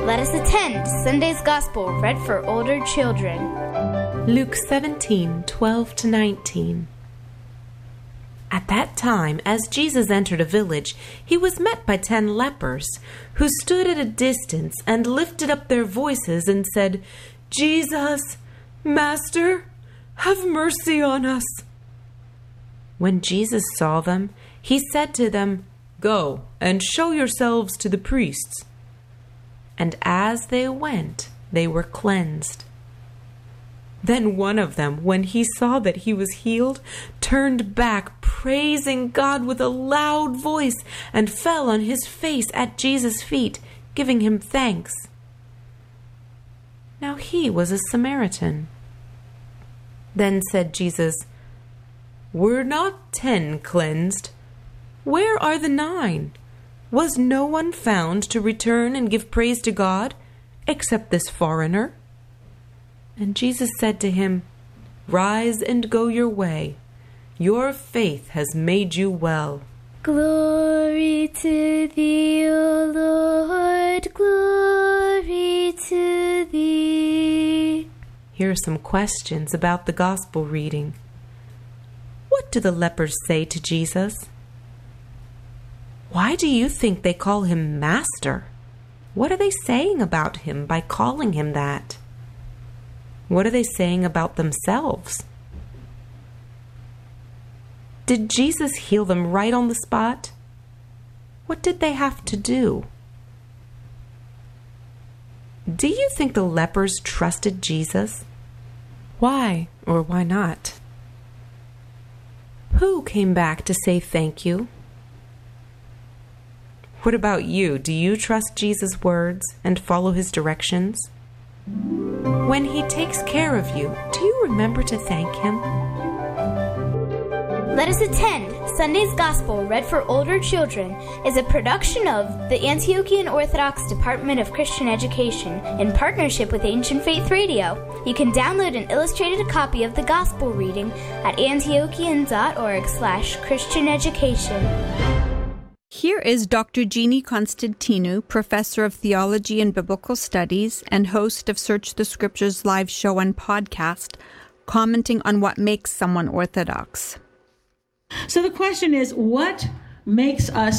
Let us attend Sunday's Gospel read for older children. Luke 17:12-19. At that time, as Jesus entered a village, he was met by 10 lepers, who stood at a distance and lifted up their voices and said, "Jesus, Master, have mercy on us." When Jesus saw them, he said to them, "Go and show yourselves to the priests." And as they went, they were cleansed. Then one of them, when he saw that he was healed, turned back, praising God with a loud voice, and fell on his face at Jesus' feet, giving him thanks. Now he was a Samaritan. Then said Jesus, "Were not 10 cleansed? Where are the 9? Was no one found to return and give praise to God, except this foreigner?" And Jesus said to him, "Rise and go your way. Your faith has made you well." Glory to thee, O Lord, glory to thee. Here are some questions about the gospel reading. What do the lepers say to Jesus? Why do you think they call him Master? What are they saying about him by calling him that? What are they saying about themselves? Did Jesus heal them right on the spot? What did they have to do? Do you think the lepers trusted Jesus? Why or why not? Who came back to say thank you? What about you? Do you trust Jesus' words and follow his directions? When he takes care of you, do you remember to thank him? Let us attend Sunday's Gospel read for older children is a production of the Antiochian Orthodox Department of Christian Education in partnership with Ancient Faith Radio. You can download an illustrated copy of the Gospel reading at antiochian.org/Christian-education. Here is Dr. Jeannie Constantinou, Professor of Theology and Biblical Studies and host of Search the Scriptures live show and podcast, commenting on what makes someone Orthodox. So the question is, what makes us